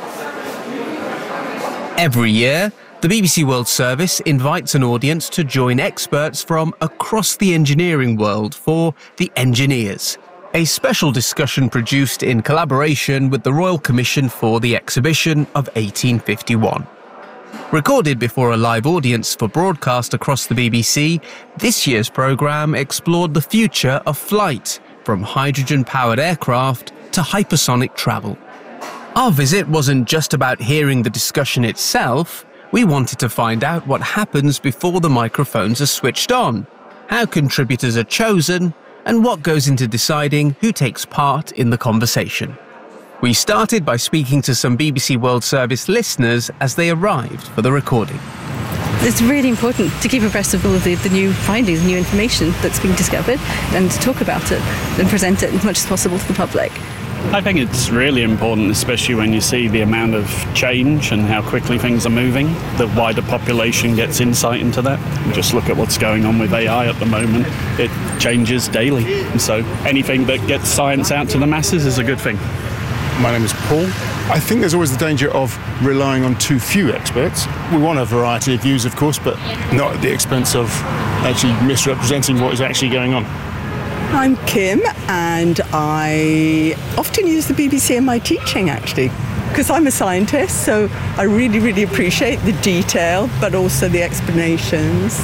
Every year, the BBC World Service invites an audience to join experts from across the engineering world for The Engineers, a special discussion produced in collaboration with the Royal Commission for the Exhibition of 1851. Recorded before a live audience for broadcast across the BBC, this year's programme explored the future of flight, from hydrogen-powered aircraft to hypersonic travel. Our visit wasn't just about hearing the discussion itself. We wanted to find out what happens before the microphones are switched on, how contributors are chosen, and what goes into deciding who takes part in the conversation. We started by speaking to some BBC World Service listeners as they arrived for the recording. It's really important to keep abreast of all of the new findings, new information that's being discovered, and to talk about it and present it as much as possible to the public. I think it's really important, especially when you see the amount of change and how quickly things are moving. The wider population gets insight into that. Just look at what's going on with AI at the moment. It changes daily. And so anything that gets science out to the masses is a good thing. My name is Paul. I think there's always the danger of relying on too few experts. We want a variety of views, of course, but not at the expense of actually misrepresenting what is actually going on. I'm Kim, and I often use the BBC in my teaching, actually, because I'm a scientist, so I really, really appreciate the detail, but also the explanations.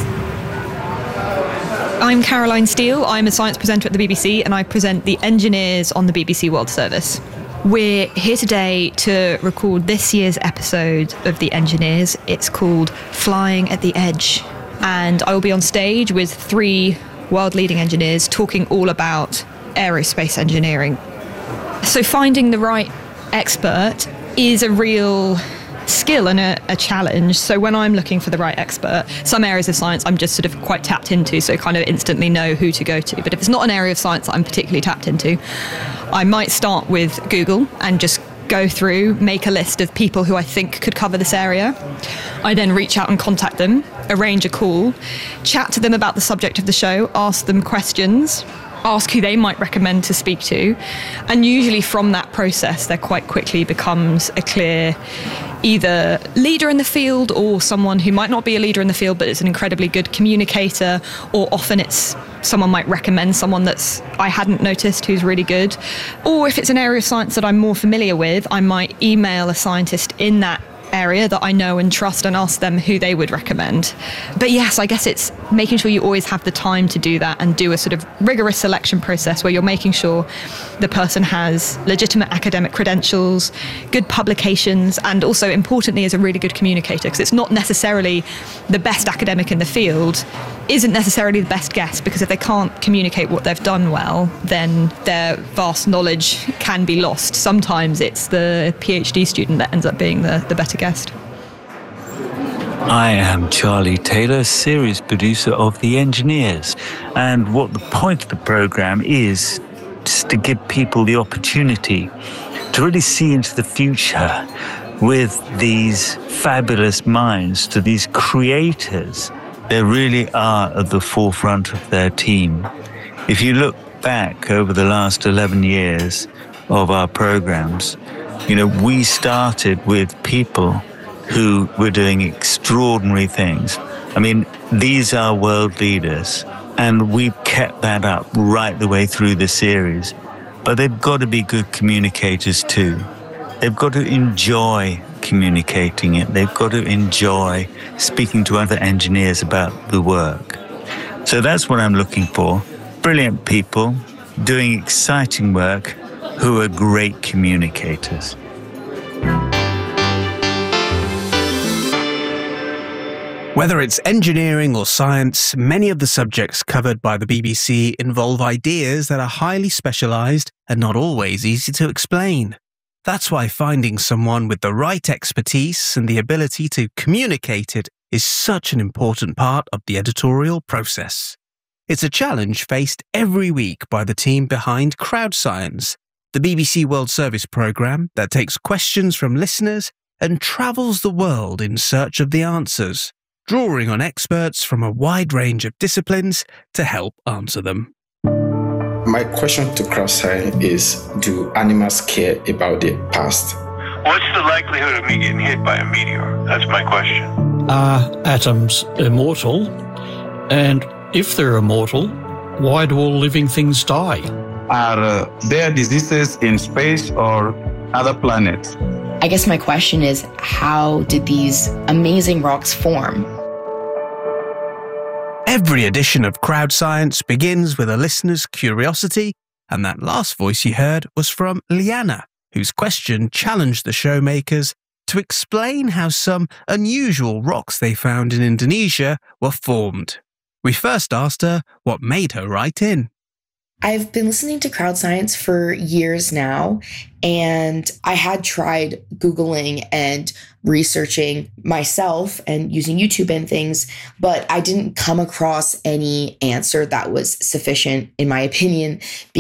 I'm Caroline Steele. I'm a science presenter at the BBC, and I present The Engineers on the BBC World Service. We're here today to record this year's episode of The Engineers. It's called Flying at the Edge. And I will be on stage with 3 world-leading engineers talking all about aerospace engineering. So finding the right expert is a real skill and a challenge. So when I'm looking for the right expert, some areas of science I'm just sort of quite tapped into, so kind of instantly know who to go to. But if it's not an area of science that I'm particularly tapped into, I might start with Google and just go through, make a list of people who I think could cover this area. I then reach out and contact them, arrange a call, chat to them about the subject of the show, ask them questions, ask who they might recommend to speak to. And usually from that process, there quite quickly becomes a clear either leader in the field or someone who might not be a leader in the field, but is an incredibly good communicator, or often it's someone might recommend someone that's I hadn't noticed who's really good. Or if it's an area of science that I'm more familiar with, I might email a scientist in that area that I know and trust and ask them who they would recommend. But yes, I guess it's making sure you always have the time to do that and do a sort of rigorous selection process where you're making sure the person has legitimate academic credentials, good publications, and also importantly is a really good communicator, because it's not necessarily the best academic in the field isn't necessarily the best guess, because if they can't communicate what they've done well, then their vast knowledge can be lost. Sometimes it's the PhD student that ends up being the better guest. I am Charlie Taylor, series producer of The Engineers, and what the point of the programme is just to give people the opportunity to really see into the future with these fabulous minds, to these creators. They really are at the forefront of their team. If you look back over the last 11 years of our programs, we started with people who were doing extraordinary things. I mean, these are world leaders, and we've kept that up right the way through the series. But they've got to be good communicators too. They've got to enjoy communicating it. They've got to enjoy speaking to other engineers about the work. So that's what I'm looking for. Brilliant people doing exciting work who are great communicators. Whether it's engineering or science, many of the subjects covered by the BBC involve ideas that are highly specialised and not always easy to explain. That's why finding someone with the right expertise and the ability to communicate it is such an important part of the editorial process. It's a challenge faced every week by the team behind CrowdScience, the BBC World Service programme that takes questions from listeners and travels the world in search of the answers. drawing on experts from a wide range of disciplines to help answer them. My question to CrowdScience is, do animals care about the past? What's the likelihood of me getting hit by a meteor? That's my question. Are atoms immortal? And if they're immortal, why do all living things die? Are there diseases in space or other planets? I guess my question is, how did these amazing rocks form? Every edition of CrowdScience begins with a listener's curiosity, and that last voice you heard was from Liana, whose question challenged the showmakers to explain how some unusual rocks they found in Indonesia were formed. We first asked her what made her write in. I've been listening to CrowdScience for years now, and I had tried Googling and researching myself and using YouTube and things, but I didn't come across any answer that was sufficient, in my opinion,